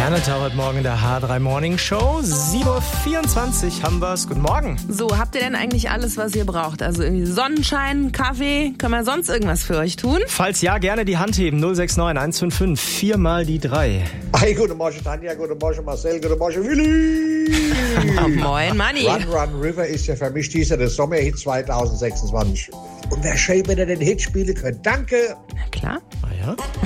Janitor heute Morgen in der H3 Morning Show. 7.24 Uhr haben wir's. Guten Morgen. So, habt ihr denn eigentlich alles, was ihr braucht? Also irgendwie Sonnenschein, Kaffee, können wir sonst irgendwas für euch tun? Falls ja, gerne die Hand heben. 069 155 4 mal die 3. Hey, guten Morgen Tanja, guten Morgen Marcel, guten Morgen Willi. Moin Manni. Run Run River ist ja für mich dieser der Sommerhit 2026. Und wer schön, wenn ihr den Hit spielen könnt. Danke. Na klar. Ah ja?